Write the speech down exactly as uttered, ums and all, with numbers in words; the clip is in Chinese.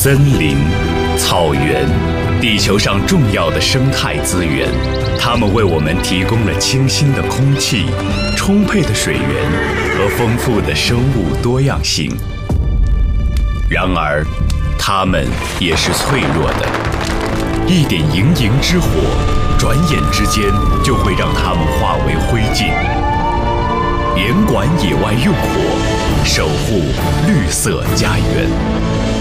森林、草原，地球上重要的生态资源，它们为我们提供了清新的空气、充沛的水源和丰富的生物多样性。然而，它们也是脆弱的，一点营营之火，转眼之间就会让它们化为灰烬。严管野外用火，守护绿色家园。